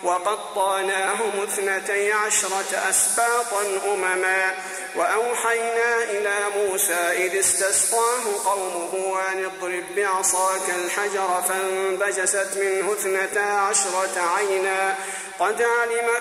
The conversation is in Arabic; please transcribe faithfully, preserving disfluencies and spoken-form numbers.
وقطعناهم اثنتي عشرة أسباطا أمما وأوحينا إلى موسى إذ استسقاه قومه أن اضرب بعصاك الحجر فانبجست منه اثنتا عشرة عينا قد علم